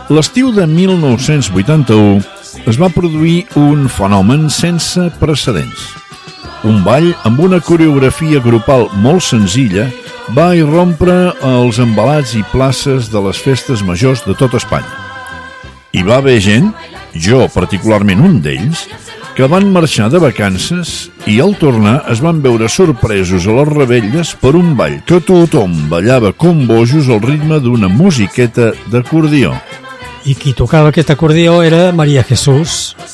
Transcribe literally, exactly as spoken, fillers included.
L'estiu de mil nou-cents vuitanta-u es va produir un fenomen sense precedents. Un ball amb una coreografia grupal molt senzilla va irrompre als embalats i places de les festes majors de tot Espanya. Hi va haver gent, jo particularment un d'ells, que van marxar de vacances i al tornar es van veure sorpresos a les revetlles per un ball que tothom ballava com bojos al ritme d'una musiqueta d'acordió. I qui tocava aquest acordió era María Jesús.